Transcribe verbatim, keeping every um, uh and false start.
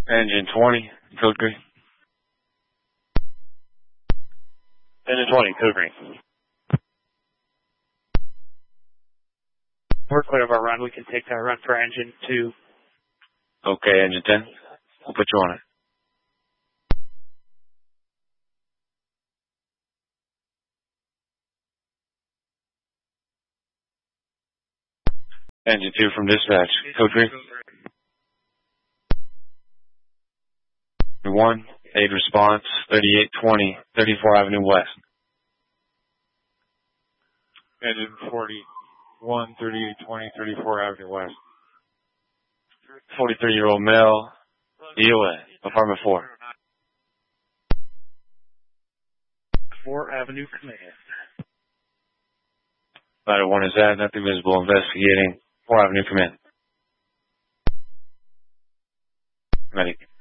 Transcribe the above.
Engine twenty, code green. Engine twenty, code green. We're clear of our run. We can take that run for engine two. Okay, engine ten. We'll put you on it. Engine two from dispatch, code green. One, aid response, thirty-eight twenty, thirty-four Avenue West. Engine forty-one, thirty-eight twenty, thirty-four Avenue West. forty-three-year-old male, D O A, apartment four. four Avenue Command. Ladder one is at, nothing visible, investigating four Avenue Command. Medic.